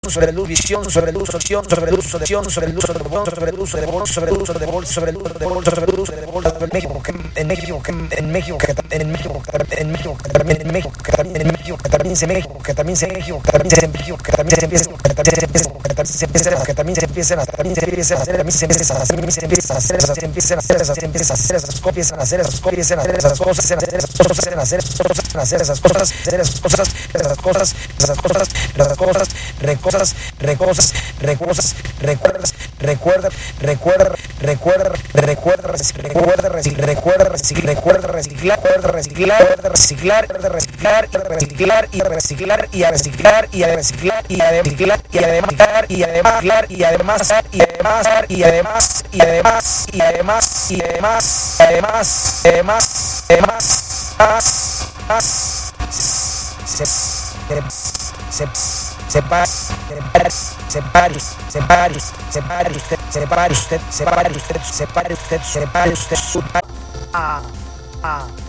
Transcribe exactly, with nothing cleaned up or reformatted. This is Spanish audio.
sobre el uso de visión, sobre el uso de acción, sobre el uso de acción, sobre el uso de bolón, sobre el uso de bolón, sobre el uso de bolón, sobre el uso de bolón, sobre el uso de bolón, en México, en México, en México, en México, en México, también en México, que también en México, que también se México, que también se México, que también se México, que también se empieza, que también se empieza, que también se empieza, que también se empieza, también se empieza a hacer, también se empieza a hacer, también se empieza a hacer, se empiezan a hacer, se empieza a hacer esas copias, a hacer esas copias, a hacer esas cosas, a hacer esas cosas, a hacer esas cosas, a hacer esas cosas, hacer esas cosas, esas cosas, esas cosas, esas cosas, recosas, recosas, recosas, recuerdas, recuerda, recuerda, recuerda, recuerda, recuerda, recuerda, recuerda, reciclar, recuerda, reciclar, reciclar, reciclar, reciclar y reciclar y a reciclar y a reciclar y a reciclar y además y además y además y además y además y además y además y además además además además más más se se separe, separe, separe, separe usted, separe usted, separe usted, separe usted, separe usted, separe. Ah, ah.